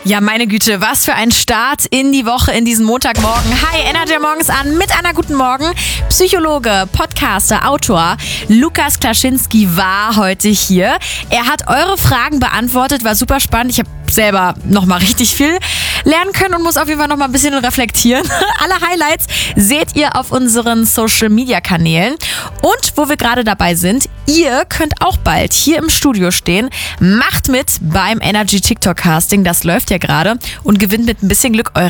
Ja, meine Güte, was für ein Start in die Woche, in diesen Montagmorgen. Hi, Energy morgens an mit einer guten Morgen. Psychologe, Podcaster, Autor Lukas Klaschinski war heute hier. Er hat eure Fragen beantwortet, war super spannend. Ich habe selber nochmal richtig viel lernen können und muss auf jeden Fall nochmal ein bisschen reflektieren. Alle Highlights seht ihr auf unseren Social-Media-Kanälen. Und wo wir gerade dabei sind, ihr könnt auch bald hier im Studio stehen. Macht mit beim Energy TikTok Casting, das läuft ja gerade, und gewinnt mit ein bisschen Glück eure